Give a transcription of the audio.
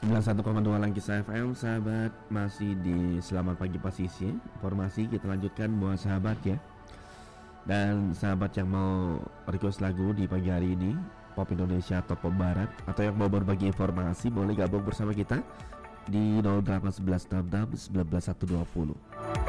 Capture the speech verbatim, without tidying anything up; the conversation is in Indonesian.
sembilan puluh satu koma dua Langkis F M. Sahabat, masih di Selamat Pagi Pasisi. Informasi kita lanjutkan buat sahabat ya. Dan sahabat yang mau request lagu di pagi hari ini, pop Indonesia atau pop barat, atau yang mau berbagi informasi, boleh gabung bersama kita di nol delapan satu satu enam enam satu sembilan satu dua nol.